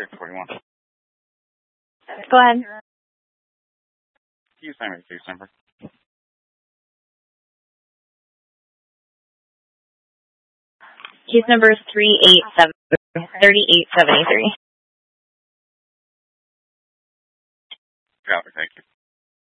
641. Go ahead. Can you send me the case number? Case number is 3873. Copy, thank you.